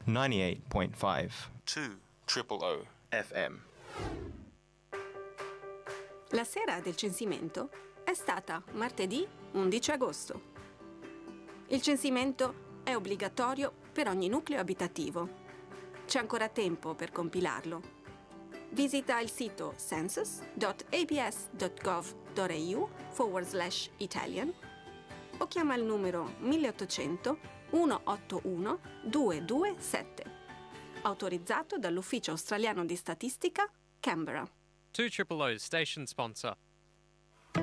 98.5 200 FM. La sera del censimento è stata martedì 11 agosto. Il censimento è obbligatorio per ogni nucleo abitativo. C'è ancora tempo per compilarlo. Visita il sito census.abs.gov.au/Italian o chiama il numero 1800 181 227, autorizzato dall'Ufficio Australiano di Statistica, Canberra. 200's station sponsor.